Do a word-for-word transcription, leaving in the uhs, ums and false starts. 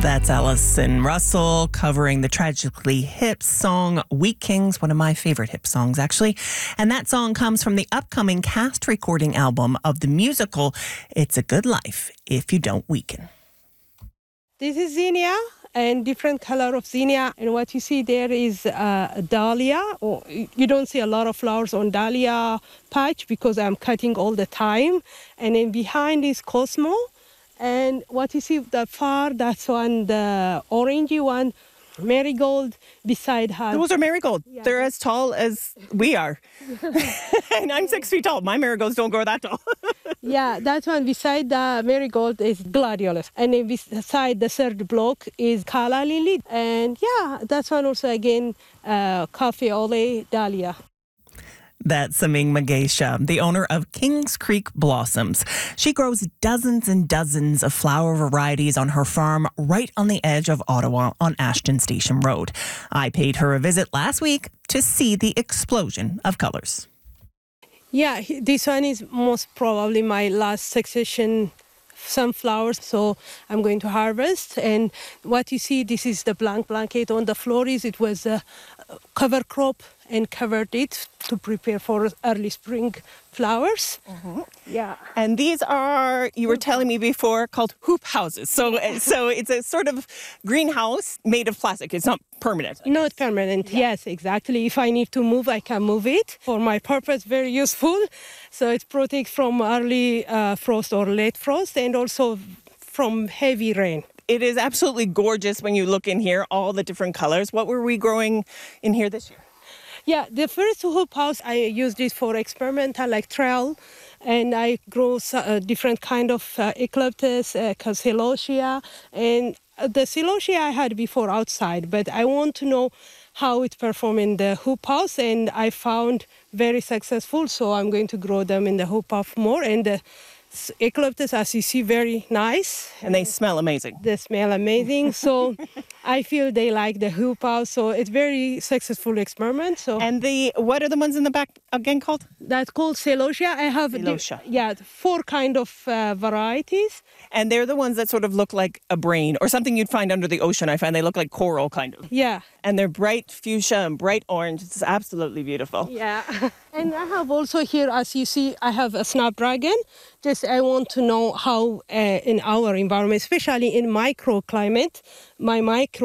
That's Allison Russell covering the Tragically Hip song Weak Kings, one of my favorite hip songs, actually. And that song comes from the upcoming cast recording album of the musical It's a Good Life If You Don't Weaken. This is zinnia and different color of zinnia. And what you see there is uh, dahlia. Or you don't see a lot of flowers on dahlia patch because I'm cutting all the time. And then behind is Cosmo. And what you see that far, that's one, the orangey one, marigold beside her. Those are marigold. Yeah. They're as tall as we are. And I'm six feet tall. My marigolds don't grow that tall. Yeah, that one beside the marigold is gladiolus. And then beside the third block is calla lily. And yeah, that's one also again, uh, coffee ole dahlia. That's Saming Magesha, the owner of Kings Creek Blossoms. She grows dozens and dozens of flower varieties on her farm right on the edge of Ottawa on Ashton Station Road. I paid her a visit last week to see the explosion of colors. Yeah, this one is most probably my last succession sunflowers, so I'm going to harvest. And what you see, this is the blank blanket on the floor. Is it was a cover crop and covered it to prepare for early spring flowers. Mm-hmm. Yeah. And these are, you were telling me before, called hoop houses. So so it's a sort of greenhouse made of plastic. It's not permanent. Not permanent, yeah. Yes, exactly. If I need to move, I can move it. For my purpose, very useful. So it protects from early uh, frost or late frost and also from heavy rain. It is absolutely gorgeous when you look in here, all the different colors. What were we growing in here this year? Yeah, the first hoop house, I used it for experimental, like trial, and I grow uh, different kind of uh, eucalyptus, uh, celosia, and the celosia I had before outside, but I want to know how it performed in the hoop house, and I found very successful, so I'm going to grow them in the hoop house more, and the eucalyptus, as you see, very nice. And they smell amazing. They smell amazing. So I feel they like the hoop house. So it's very successful experiment. So and the what are the ones in the back again called? That's called celosia. I have Celosia. The, yeah, four kind of uh, varieties. And they're the ones that sort of look like a brain or something you'd find under the ocean. I find they look like coral kind of. Yeah. And they're bright fuchsia and bright orange. It's absolutely beautiful. Yeah. And I have also here, as you see, I have a snapdragon. Just I want to know how uh, in our environment, especially in microclimate, my micro